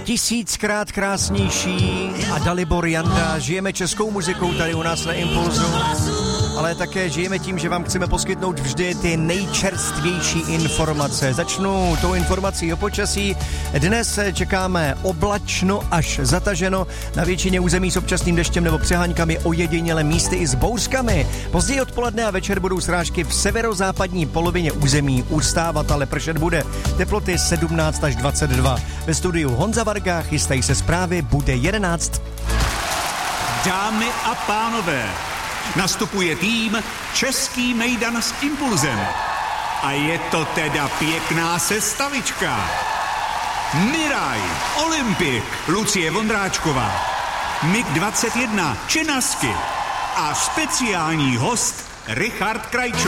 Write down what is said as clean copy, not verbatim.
Tisíckrát krásnější a Dalibor Janda. Žijeme českou muzikou tady u nás na Impulzu, ale také žijeme tím, že vám chceme poskytnout vždy ty nejčerstvější informace. Začnu tou informací o počasí. Dnes čekáme oblačno až zataženo, na většině území s občasným deštěm nebo přeháňkami, ojediněle místy i s bouřkami. Později odpoledne a večer budou srážky v severozápadní polovině území ustávat, ale pršet bude. Teploty 17 až 22. Ve studiu Honza Varga, chystají se zprávy, bude 11. Dámy a pánové, nastupuje tým Český mejdan s Impulzem. A je to teda pěkná sestavička. Miraj, Olympik, Lucie Vondráčková, MiG 21, Čenasky a speciální host Richard Krajčo.